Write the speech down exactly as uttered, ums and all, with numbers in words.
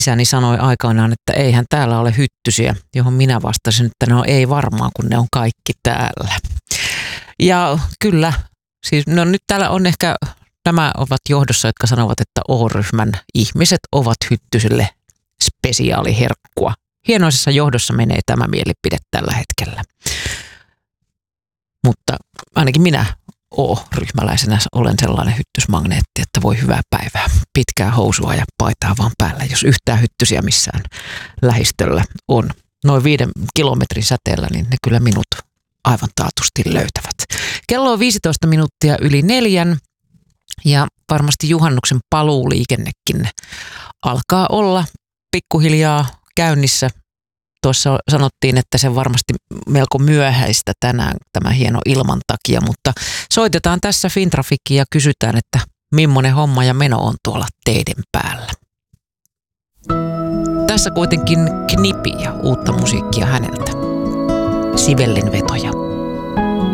Isäni sanoi aikoinaan, että eihän täällä ole hyttysiä, johon minä vastasin, että no ei varmaan, kun ne on kaikki täällä. Ja kyllä, siis no nyt täällä on ehkä, nämä ovat johdossa, jotka sanovat, että O-ryhmän ihmiset ovat hyttysille spesiaaliherkkua. Hienoisessa johdossa menee tämä mielipide tällä hetkellä. Mutta ainakin minä O-ryhmäläisenä olen sellainen hyttysmagneetti, että voi hyvää päivää. Pitkää housua ja paitaa vaan päällä, jos yhtään hyttysiä missään lähistöllä on. Noin viiden kilometrin säteellä, niin ne kyllä minut aivan taatusti löytävät. Kello on viisitoista minuuttia yli neljän ja varmasti juhannuksen paluuliikennekin alkaa olla pikkuhiljaa käynnissä. Tuossa sanottiin, että se varmasti melko myöhäistä tänään tämä hieno ilman takia, mutta soitetaan tässä Fintrafikia ja kysytään, että millainen homma ja meno on tuolla teiden päällä. Tässä kuitenkin Knipi ja uutta musiikkia häneltä. Sibellin vetoja.